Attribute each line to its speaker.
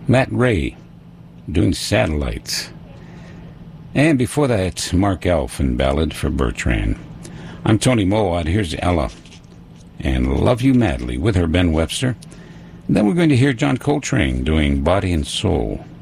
Speaker 1: Matt Ray doing Satellites. And before that, Mark Alphen Ballad for Bertrand. I'm Tony Mowat. Here's Ella and Love You Madly with her Ben Webster. And then we're going to hear John Coltrane doing Body and Soul.